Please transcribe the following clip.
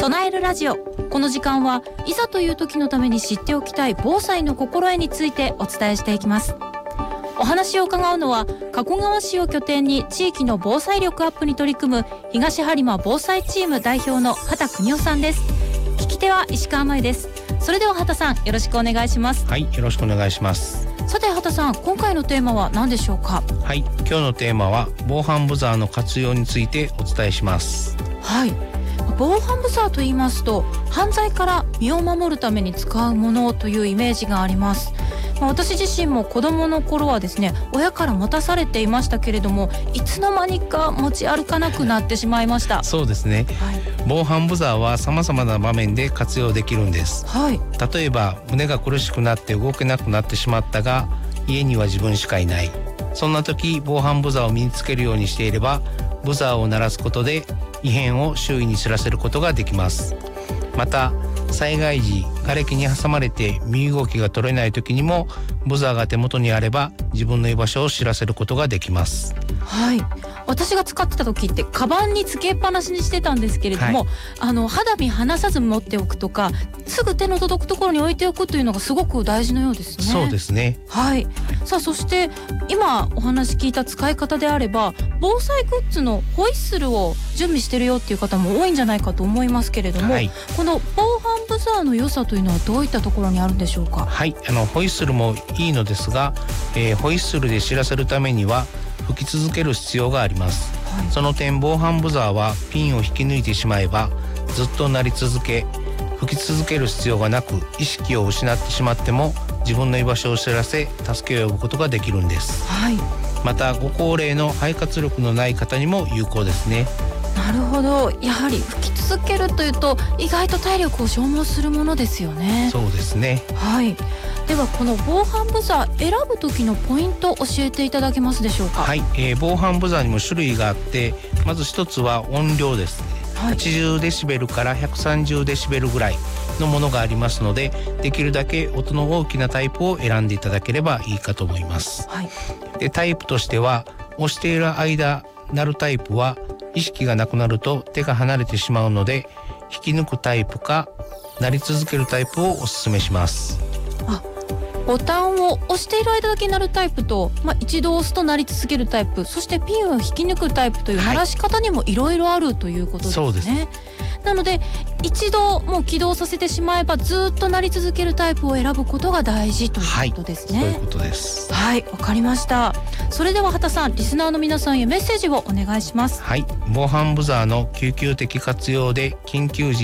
備えるラジオ。この時間はいざという時のために知っておきたい防災の心得についてお伝えしていきます。お話を伺うのは加古川市を拠点に地域の防災力アップに取り組む東播磨防災チーム代表の畑邦夫さんです。聞き手は石川真由です。それでは畑さん、よろしくお願いします。 はい、よろしくお願いします。 さて畑さん、今回のテーマは何でしょうか？ はい、今日のテーマは防犯ブザーの活用についてお伝えします。 はい、防犯ブザーと言いますと犯罪から身を守るために使うものというイメージがあります。私自身も子供の頃はですね、親から持たされていましたけれども、いつの間にか持ち歩かなくなってしまいました。 そうですね、はい、防犯ブザーは様々な場面で活用できるんです、はい、例えば胸が苦しくなって動けなくなってしまったが家には自分しかいない、そんな時防犯ブザーを身につけるようにしていればブザーを鳴らすことで異変を周囲に知らせることができます。また災害時瓦礫に挟まれて身動きが取れない時にもブザーが手元にあれば自分の居場所を知らせることができます。はい、 私が使ってた時ってカバンにつけっぱなしにしてたんですけれども、はい、肌身離さず持っておくとかすぐ手の届くところに置いておくというのがすごく大事のようですね。 そうですね、 はい、さあそして今お話聞いた使い方であれば防災グッズのホイッスルを準備してるよっていう方も多いんじゃないかと思いますけれども、はい、この防犯ブザーの良さというのはどういったところにあるんでしょうか？ はい、ホイッスルもいいのですが、ホイッスルで知らせるためには吹き続ける必要があります、はい、その点防犯ブザーはピンを引き抜いてしまえばずっと鳴り続け吹き続ける必要がなく意識を失ってしまっても自分の居場所を知らせ助けを呼ぶことができるんです、はい、またご高齢の肺活力のない方にも有効ですね。 なるほど、やはり吹き続けるというと意外と体力を消耗するものですよね。 そうですね、 はい、ではこの防犯ブザー選ぶ時のポイント教えていただけますでしょうか？ はい、防犯ブザーにも種類があってまず一つは音量ですね、はい、80デシベルから130デシベルぐらいのものがありますのでできるだけ音の大きなタイプを選んでいただければいいかと思います、はい、でタイプとしては押している間鳴るタイプは意識がなくなると手が離れてしまうので引き抜くタイプか鳴り続けるタイプをおすすめします。 ボタンを押している間だけ鳴るタイプと、一度押すと鳴り続けるタイプ、そしてピンを引き抜くタイプという鳴らし方にもいろいろあるということですね、そうです。なので一度もう起動させてしまえばずっと鳴り続けるタイプを選ぶことが大事ということですね。 そういうことです。 はい、わかりました。それでは畑さん、リスナーの皆さんへメッセージをお願いします。 はい、防犯ブザーの救急的活用で緊急時